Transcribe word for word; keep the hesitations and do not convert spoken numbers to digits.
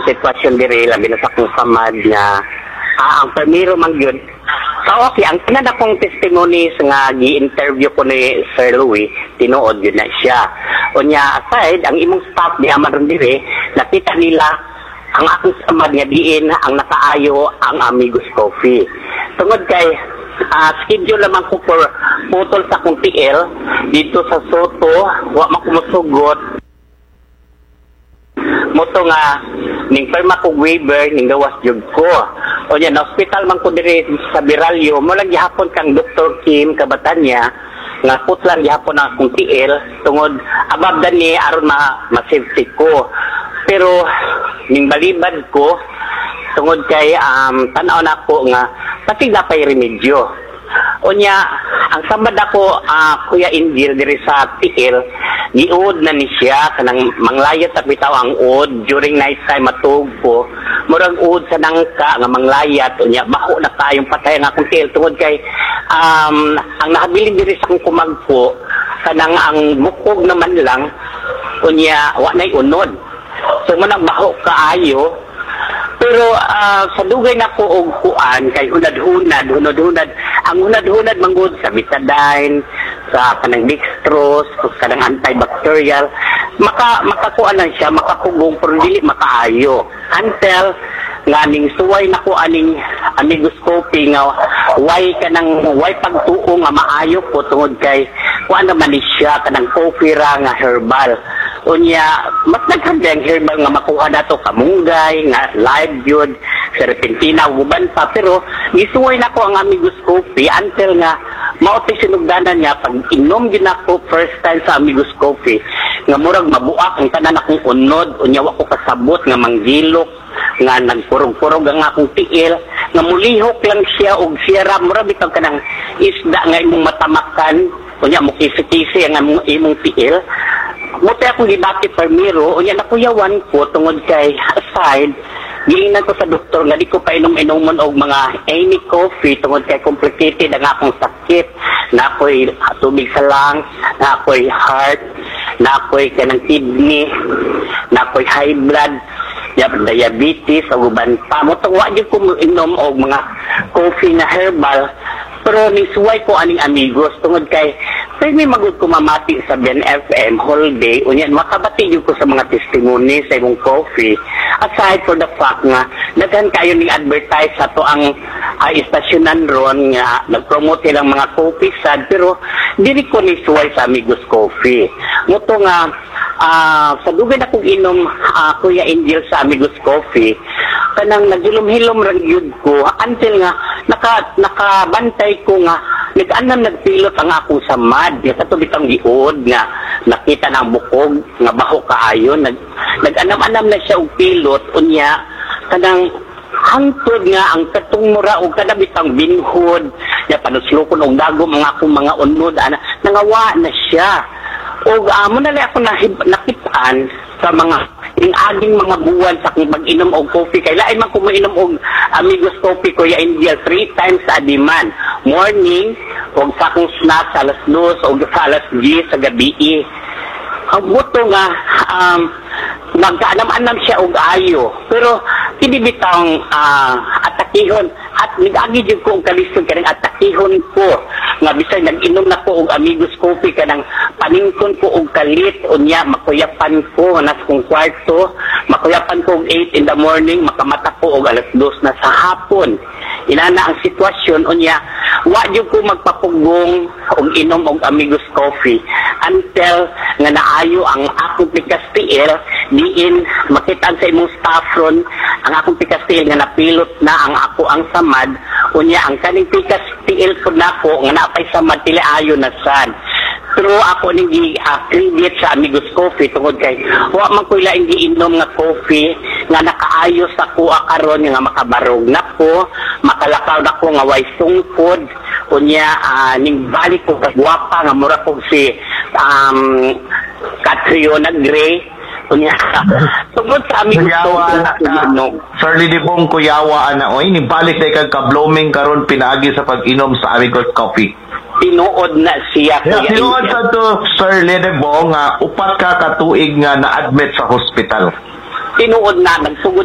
sitwasyon diri labi na sa kong samad nga ah, ang primero man yun. So okay, ang tanan akong testimony nga gi-interview ko ni Sir Louie, tinuod yun na siya. Unya aside, ang imong staff di amaron diri, nakita nila ang akong samad nga diin ang nakaayo ang Amigos Coffee. Tungod kay uh, schedule naman ko for putol sa akong T L dito sa Soto, wa man ko mosugot. Moto nga ning perma ko waiver ning gawas jud ko. O yan, hospital man ko diri sa Biralyo, mo lang gihapon kang Doctor Kim Kabatanya nga putlan gihapon ang akong T L tungod abab ni aron ma ma-safety ko. Pero ning balibad ko tungod kay um, tan-aw na ko nga pati napay remedyo. Unya, ang samad ako, uh, Kuya Injil, diri sa T L, giud na ni siya, kanang manglayat sa bitaw ang ud, during night time matug ko, murag ud sa nangka, nga manglayat, unya, baho na tayong patay nga akong T L, tungod kay, um, ang nakabiling diri sa akong kumagpo, kanang ang bukog naman lang, unya, wa na'y unod. So, manang baho kaayo, pero uh, sa dugay na ko og kuan kay hunad-hunad, hunad-hunad. Ang hunad-hunad manggod sa betadine, sa kanang dextrose, kanang antibacterial, maka makakuan lang siya, makakugong pero dili makaayo. Until nga ning suway na ko aning Amigos Coffee nga way kanang way pagtuo nga maayo ko tungod kay kuan naman ni siya kanang coffee ra nga herbal. Unya, mas naghandang herbal nga makuha nato kamunggay, nga live yun, serpentina, uban pa. Pero, gisuway na ko ang Amigos Coffee until nga, mao'y sinugdanan niya, pag inom din ako first time sa Amigos Coffee, nga murag mabuak ang tanan akong unod, unya ko kasabot, nga manggilok, nga nagpurog-purog ang akong T L, nga mulihok lang siya, og siya ra, murag bitaw ka ng isda nga imong matamakan, unya mo kisi-kisi ang imong T L, Muti akong gibati permiro, unya nakuyawan ko tungod kay aside, giingnan ko sa doktor nga di ko pa inom-inomon og mga Amy coffee tungod kay complicated ang akong sakit. Na ako'y tubig sa lungs, na ako'y heart, na ako'y kanang kidney, na ako'y high blood, diabetes, o uban pa. Mutong wa di ko inom og mga coffee na herbal, pero nisuway ko aning Amigos tungod kay kaya may magod ko mamati sa B N F M whole day, unyan, makabati yun ko sa mga testimony sa imong coffee. Aside for the fact nga, naghan kayo ni advertise sa to ang uh, istasyonan ron nga, nag-promote silang mga coffee sad, pero dili ko ni suway sa Amigos Coffee. Muto nga, uh, sa dugay na kong inom, uh, Kuya Angel sa Amigos Coffee, kanang nagilom-hilom rin yun ko, until nga, naka, nakabantay ko nga, nag-anam nagpilot ang akong samad, nga katubit ang giod, nga nakita na ang bukog, nga baho kaayo, nag, nag-anam-anam na siya og pilot, unya, kanang hangtod nga ang katong mura o kadabit ang binhod, nga panuslukon og dagom ang akong mga unod, ana, nangawa na siya. O uh, muna na ako nakitaan sa mga yung aging mga buwan sa kung mag-inom og coffee. Kaya lain man kung mainom og Amigos Coffee, Kuya Angel, three times a day man. Morning, o sa akong snack sa alas dos, o sa alas diyes sa gabi. Ang buto nga, um, nagkaanam-anam siya og ayo. Pero, kinibitang uh, atakihon. At nag-agi dyan ko og kalisod kanang atakihon ko. Nga bisay nag-inom na ko og Amigos Coffee kanang paningkon ko og kalit. Unya, makuyapan ko nas kong kwarto. Makuyapan ko og eight in the morning. Makamata ko og alas dos na sa hapon. Inana ang sitwasyon. Unya, wa dyan ko magpapugong og inom og Amigos Coffee. Until nga naayo ang akong pikas T L, diin makitaan sa imong staff ron, ang akong pikas T L nga napilot na ang ako ang samad, unya ang kaning pikas T L ko nako nga napay samad tili ayo na sad. Pero ako ning gi-credit uh, sa Amigos Coffee tungod kay wa man ko laing giinom nga coffee nga nakaayo sa kuha karon nga makabarog nako, makalakaw nako nga way sungkod, unya uh, ning balik ko kagwapa nga mura ko si um, Catriona Gray, unya tungod sa Amigos Coffee. Sir Lidipong kuyawa ana oy ni balik na kag ka-blooming karon pinaagi sa pag-inom sa Amigos Coffee. Tinuod na siya. Yeah, tinuod sa to, Sir Lidipong, nga upat ka katuig nga na-admit sa hospital. Tinuod na, nagsugod